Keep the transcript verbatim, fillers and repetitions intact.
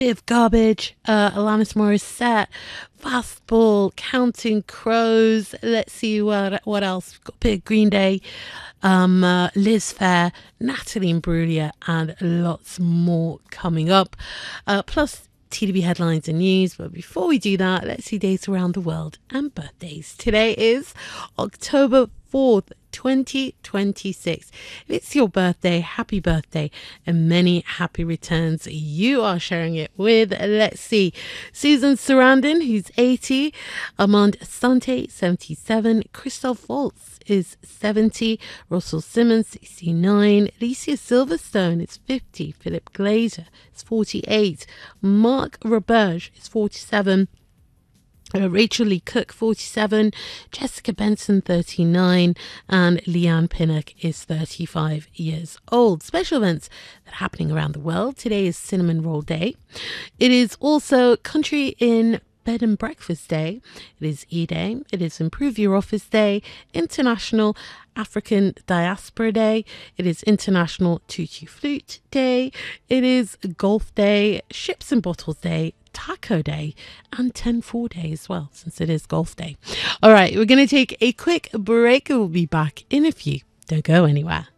Bit of Garbage, uh, Alanis Morissette, Fastball, Counting Crows. Let's see what what else. We've got a bit of Green Day, um, uh, Liz Fair, Natalie Imbruglia, and lots more coming up. Uh, plus T D B headlines and news. But before we do that, let's see dates around the world and birthdays. Today is October fourth, twenty twenty-six. If it's your birthday, happy birthday and many happy returns. You are sharing it with, let's see, Susan Sarandon, who's eighty, Armand Sante, seventy-seven, Christoph Waltz is seventy, Russell Simmons, sixty-nine, Alicia Silverstone is fifty, Philip Glazer is forty-eight, Mark Roberge is forty-seven, Uh, Rachel Lee Cook, forty-seven, Jessica Benson, thirty-nine, and Leanne Pinnock is thirty-five years old. Special events that are happening around the world. Today is Cinnamon Roll Day. It is also Country in Bed and Breakfast Day. It is E-Day. It is Improve Your Office Day, International African Diaspora Day. It is International Tutti Flute Day. It is Golf Day, Ships and Bottles Day, Taco Day, and ten four Day as well, since it is Golf Day. All right, we're going to take a quick break and we'll be back in a few. Don't go anywhere.